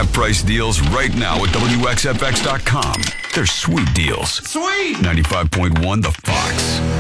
half price deals right now at WXFX.com. They're sweet deals. Sweet! 95.1 The Fox.